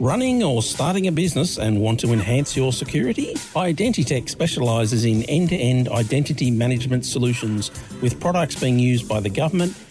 Running or starting a business and want to enhance your security? Identitech specialises in end-to-end identity management solutions with products being used by the government,